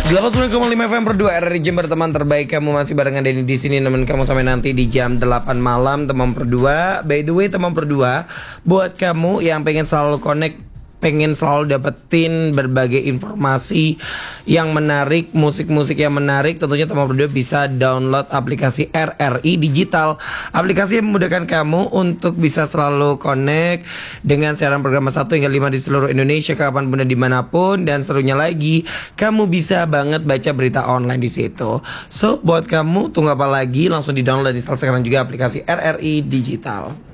89,5 FM per 2 RRI Jember, teman terbaik kamu, masih barengan Denny di sini nemenin kamu sampai nanti di jam 8 malam, teman per 2. By the way, teman per 2, buat kamu yang pengen selalu connect, pengen selalu dapetin berbagai informasi yang menarik, musik-musik yang menarik, tentunya teman berdua bisa download aplikasi RRI Digital. Aplikasi yang memudahkan kamu untuk bisa selalu connect dengan siaran program 1 hingga 5 di seluruh Indonesia, kapanpun dan dimanapun. Dan serunya lagi, kamu bisa banget baca berita online di situ. So, buat kamu tunggu apa lagi? Langsung di download dan install sekarang juga aplikasi RRI Digital.